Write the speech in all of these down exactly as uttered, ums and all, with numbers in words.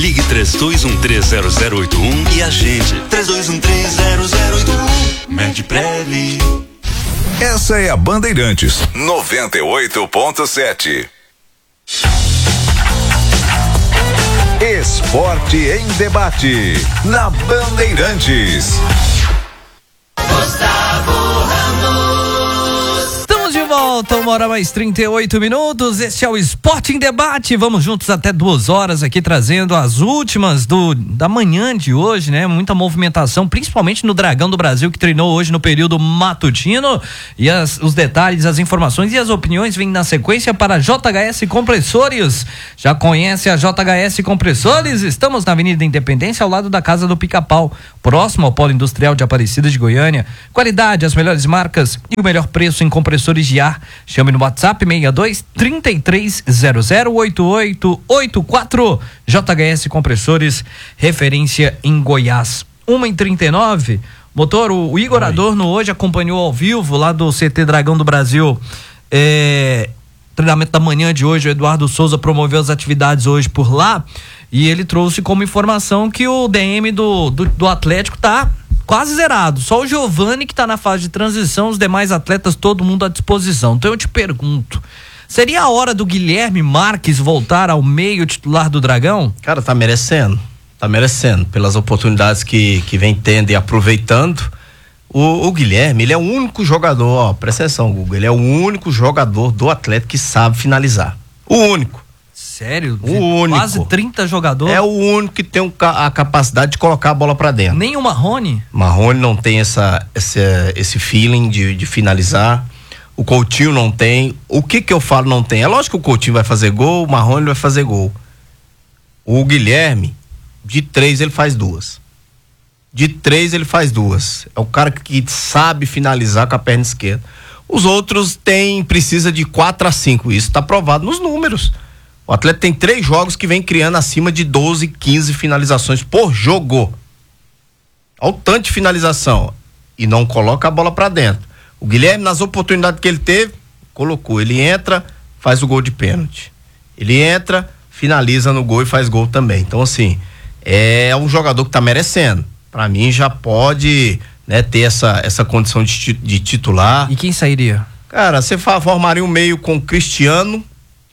Ligue três dois um três zero zero oito um e agende. três dois um três zero zero oito um. Medprev. Essa é a Bandeirantes noventa e oito ponto sete. Esporte em debate na Bandeirantes. Gustavo Ramos. Estamos de volta, uma hora mais trinta e oito minutos. Este é o Esporte em Debate. Vamos juntos até duas horas aqui, trazendo as últimas do, da manhã de hoje, né? Muita movimentação, principalmente no Dragão do Brasil, que treinou hoje no período matutino. E as, os detalhes, as informações e as opiniões vêm na sequência para J H S Compressores. Já conhece a J H S Compressores? Estamos na Avenida Independência, ao lado da Casa do Pica-Pau, próximo ao Polo Industrial de Aparecida de Goiânia. Qualidade, as melhores marcas e o melhor preço em compressores de ar. Chame no WhatsApp seis dois, três três zero zero, oito oito oito quatro. J H S Compressores, referência em Goiás. uma e trinta e nove. Motor, o, o Igor Oi. Adorno hoje acompanhou ao vivo lá do C T Dragão do Brasil. É, treinamento da manhã de hoje, o Eduardo Souza promoveu as atividades hoje por lá e ele trouxe como informação que o D M do, do, do Atlético tá quase zerado, só o Giovani que tá na fase de transição, os demais atletas todo mundo à disposição. Então eu te pergunto, seria a hora do Guilherme Marques voltar ao meio titular do Dragão? Cara, tá merecendo, tá merecendo, pelas oportunidades que, que vem tendo e aproveitando. O, o Guilherme, ele é o único jogador, ó, presta atenção, Google, ele é o único jogador do Atlético que sabe finalizar, o único. Sério? O único. Quase trinta jogadores? É o único que tem um, a capacidade de colocar a bola pra dentro. Nem o Marrone? Marrone não tem essa, essa, esse feeling de, de finalizar. O Coutinho não tem. O que que eu falo não tem? É lógico que o Coutinho vai fazer gol, o Marrone vai fazer gol. O Guilherme, de três ele faz duas. De três ele faz duas. É o cara que sabe finalizar com a perna esquerda. Os outros tem, precisa de quatro a cinco. Isso tá provado nos números. O Atlético tem três jogos que vem criando acima de doze, quinze finalizações por jogo. Olha o tanto de finalização. E não coloca a bola pra dentro. O Guilherme, nas oportunidades que ele teve, colocou. Ele entra, faz o gol de pênalti. Ele entra, finaliza no gol e faz gol também. Então, assim, é um jogador que tá merecendo. Pra mim, já pode, né, ter essa, essa condição de, de titular. E quem sairia? Cara, você formaria um meio com Cristiano,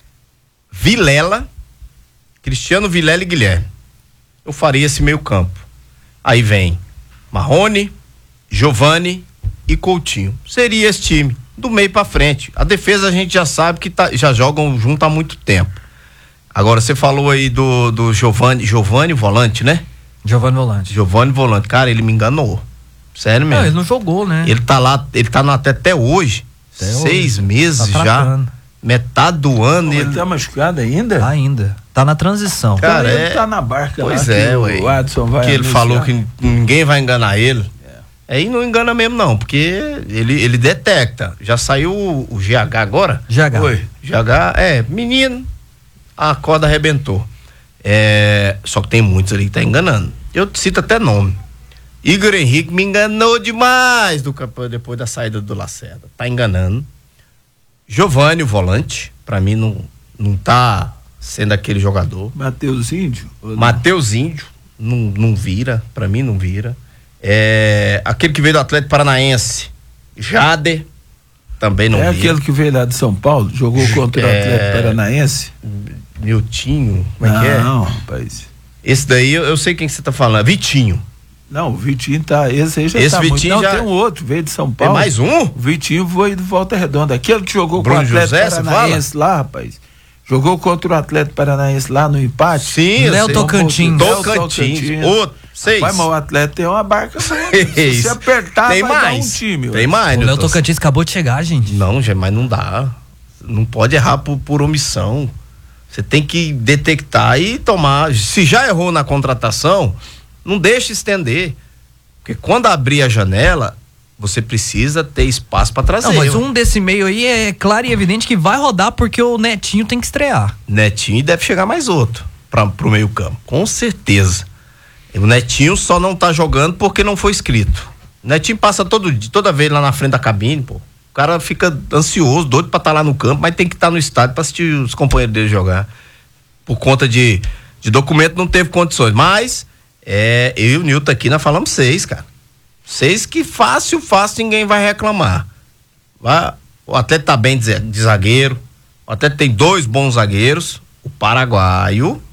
Vilela, Cristiano, Vilela e Guilherme. Eu faria esse meio campo. Aí vem Marrone, Giovani e Coutinho. Seria esse time, do meio pra frente. A defesa a gente já sabe que tá, já jogam junto há muito tempo. Agora você falou aí do, do Giovani, Giovani volante, né? Giovani volante. Giovani volante, cara, ele me enganou. Sério mesmo. Não, ele não jogou, né? Ele tá lá, ele tá no até, até hoje, até seis hoje. meses tá já. Metade do ano. Ele, ele tá machucado ainda? Ainda. Tá na transição. Cara, então, ele é... tá na barca pois lá. é, o ué. Adson vai que ele anunciar. falou que ninguém vai enganar ele. É. Aí não engana mesmo não, porque ele, ele detecta. Já saiu o, o G H agora? G H. Oi. G H, é, menino, a corda arrebentou. É, só que tem muitos ali que tá enganando. Eu cito até nome. Igor Henrique me enganou demais do campo depois da saída do Lacerda. Tá enganando. Giovani, o volante, pra mim não, não tá sendo aquele jogador. Matheus Índio? Matheus Índio, não, não vira, pra mim não vira. É, aquele que veio do Atlético Paranaense, Jader, também não é vira. É aquele que veio lá de São Paulo, jogou contra o é, Atlético Paranaense? Miltinho, como é não, que é? Não, rapaz. Esse daí eu, eu sei quem você tá falando, Vitinho. Não, o Vitinho tá, esse aí já esse tá Vitinho muito. Não, já... tem um outro, veio de São Paulo. Tem mais um? O Vitinho foi de Volta Redonda, aquele que jogou Bruno com o Atlético José, Paranaense lá, rapaz. Jogou contra o Atlético Paranaense lá no empate. Sim, Léo Tocantins. Tocantins. Outro, seis. Mas o Atlético tem uma barca. Se apertar, tem vai mais. dar um time. Tem mais. O Léo Tocantins acabou de chegar, gente. Não, mas não dá. Não pode errar por, por omissão. Você tem que detectar e tomar. Se já errou na contratação, não deixe estender. Porque quando abrir a janela, você precisa ter espaço para trazer. Não, mas um desse meio aí é claro e evidente que vai rodar porque o Netinho tem que estrear. Netinho e deve chegar mais outro para pro meio campo, com certeza. O Netinho só não tá jogando porque não foi inscrito. O Netinho passa todo, toda vez lá na frente da cabine, pô. O cara fica ansioso, doido para estar tá lá no campo, mas tem que estar tá no estádio para assistir os companheiros dele jogar. Por conta de De documento não teve condições, mas é, eu e o Nilton aqui nós falamos seis, cara. Seis que fácil, fácil ninguém vai reclamar. Vai, o atleta tá bem de, de zagueiro, o atleta tem dois bons zagueiros, o paraguaio,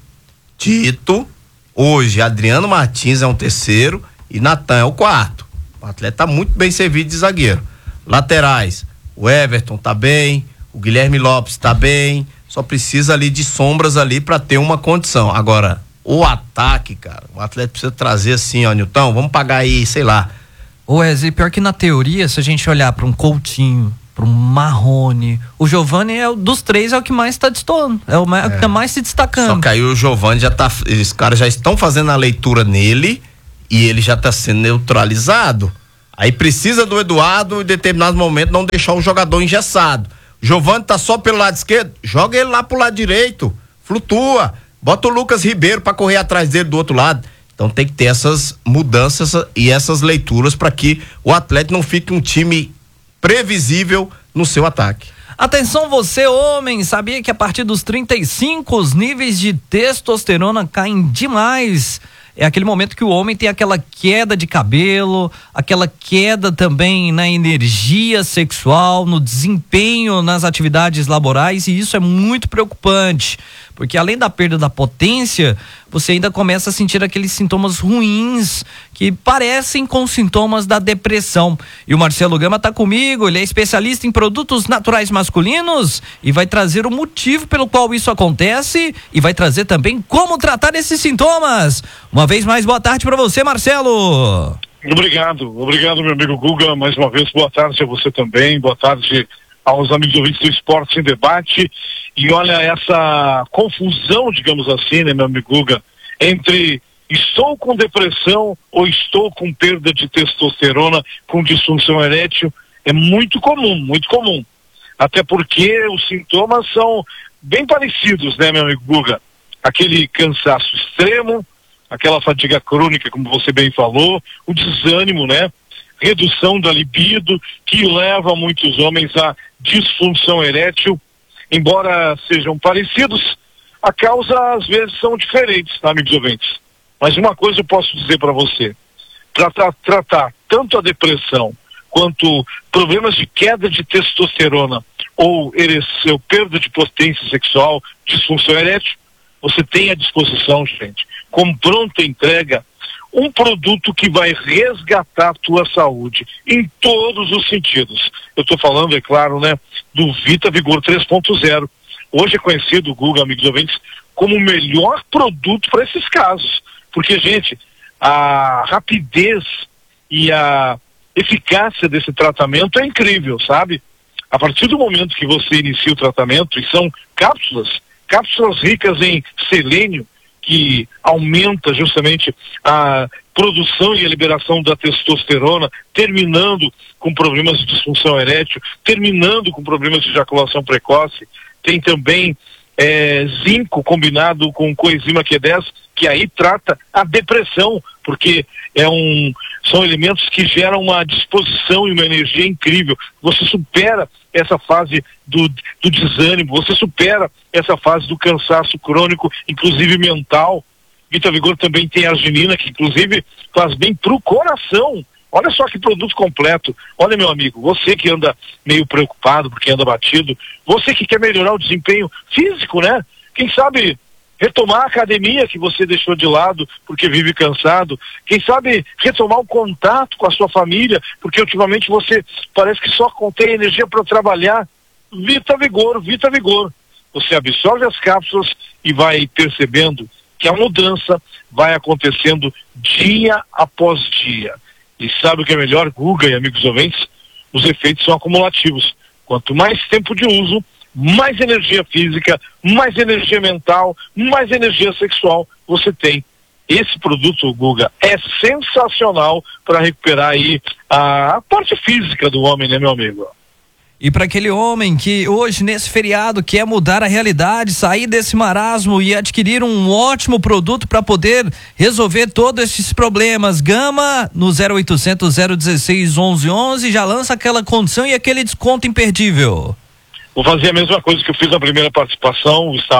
Tito, hoje Adriano Martins é um terceiro e Natan é o quarto. O atleta tá muito bem servido de zagueiro. Laterais, o Everton tá bem, o Guilherme Lopes tá bem, só precisa ali de sombras ali para ter uma condição. Agora, o ataque, cara, o atleta precisa trazer assim, ó, Nilton, vamos pagar aí, sei lá. Ô, Wesley, pior que na teoria, se a gente olhar para um Coutinho, para um Marrone, o Giovani é o dos três é o que mais tá destoando, é o mais, é. que tá mais se destacando. Só que aí o Giovani já tá, os caras já estão fazendo a leitura nele e ele já tá sendo neutralizado. Aí precisa do Eduardo em determinados momentos não deixar o jogador engessado. O Giovani tá só pelo lado esquerdo, joga ele lá pro lado direito, flutua, bota o Lucas Ribeiro para correr atrás dele do outro lado. Então tem que ter essas mudanças e essas leituras para que o Atlético não fique um time previsível no seu ataque. Atenção você, homem, sabia que a partir dos trinta e cinco os níveis de testosterona caem demais? É aquele momento que o homem tem aquela queda de cabelo, aquela queda também na energia sexual, no desempenho nas atividades laborais, e isso é muito preocupante, porque além da perda da potência, você ainda começa a sentir aqueles sintomas ruins que parecem com sintomas da depressão. E o Marcelo Gama está comigo, ele é especialista em produtos naturais masculinos e vai trazer o motivo pelo qual isso acontece e vai trazer também como tratar esses sintomas. Uma vez mais, boa tarde para você, Marcelo. Obrigado, obrigado, meu amigo Guga, mais uma vez, boa tarde a você também, boa tarde aos amigos ouvintes do Esporte em Debate. E olha essa confusão, digamos assim, né, meu amigo Guga, entre estou com depressão ou estou com perda de testosterona, com disfunção erétil, é muito comum, muito comum. Até porque os sintomas são bem parecidos, né, meu amigo Guga? Aquele cansaço extremo, aquela fadiga crônica, como você bem falou, o desânimo, né? Redução da libido, que leva muitos homens a disfunção erétil. Embora sejam parecidos, a causa às vezes são diferentes, tá, amigos ouvintes? Mas uma coisa eu posso dizer para você, tratar, tratar tanto a depressão quanto problemas de queda de testosterona ou ereção, perda de potência sexual, disfunção erétil, você tem à disposição, gente, com pronta entrega, um produto que vai resgatar a tua saúde em todos os sentidos. Eu estou falando, é claro, né, do Vita Vigor três ponto zero. Hoje é conhecido, Google, amigos ouvintes, como o melhor produto para esses casos. Porque, gente, a rapidez e a eficácia desse tratamento é incrível, sabe? A partir do momento que você inicia o tratamento, e são cápsulas, cápsulas ricas em selênio, que aumenta justamente a produção e a liberação da testosterona, terminando com problemas de disfunção erétil, terminando com problemas de ejaculação precoce. Tem também é, zinco combinado com coenzima Q dez, que aí trata a depressão, porque é um, são elementos que geram uma disposição e uma energia incrível. Você supera essa fase do, do desânimo, você supera essa fase do cansaço crônico, inclusive mental. Vita Vigor também tem arginina, que inclusive faz bem pro coração. Olha só que produto completo. Olha, meu amigo, você que anda meio preocupado porque anda batido, você que quer melhorar o desempenho físico, né? Quem sabe retomar a academia que você deixou de lado porque vive cansado, quem sabe retomar o contato com a sua família, porque ultimamente você parece que só contém energia para trabalhar. Vita Vigor, Vita Vigor. Você absorve as cápsulas e vai percebendo que a mudança vai acontecendo dia após dia. E sabe o que é melhor, Guga e amigos ouvintes? Os efeitos são acumulativos. Quanto mais tempo de uso, mais energia física, mais energia mental, mais energia sexual você tem. Esse produto, Guga, é sensacional para recuperar aí a, a parte física do homem, né, meu amigo? E para aquele homem que hoje, nesse feriado, quer mudar a realidade, sair desse marasmo e adquirir um ótimo produto para poder resolver todos esses problemas, Gama no zero oitocentos, zero dezesseis, onze onze, já lança aquela condição e aquele desconto imperdível. Vou fazer a mesma coisa que eu fiz na primeira participação, Gustavo.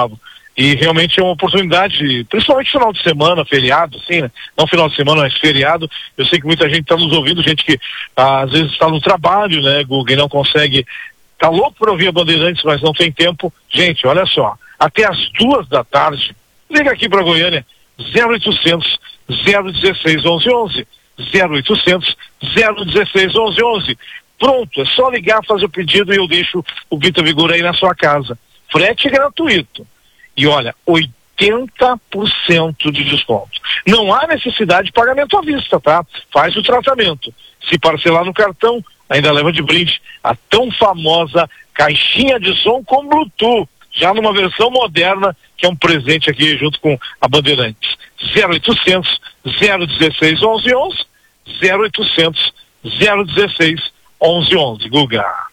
E realmente é uma oportunidade, principalmente final de semana, feriado, assim, né? Não final de semana, mas feriado. Eu sei que muita gente está nos ouvindo, gente que ah, às vezes está no trabalho, né, Guga, e não consegue, tá louco para ouvir a Bandeirantes, mas não tem tempo. Gente, olha só, até as duas da tarde, liga aqui para Goiânia, zero oitocentos, zero dezesseis, onze onze, zero oitocentos, zero dezesseis, onze onze. Pronto, é só ligar, fazer o pedido e eu deixo o Vita Vigor aí na sua casa. Frete gratuito. E olha, oitenta por cento de desconto. Não há necessidade de pagamento à vista, tá? Faz o tratamento. Se parcelar no cartão, ainda leva de brinde a tão famosa caixinha de som com Bluetooth, já numa versão moderna, que é um presente aqui junto com a Bandeirantes. zero oitocentos, zero dezesseis, onze onze, zero oitocentos, zero dezesseis, onze onze, Guga.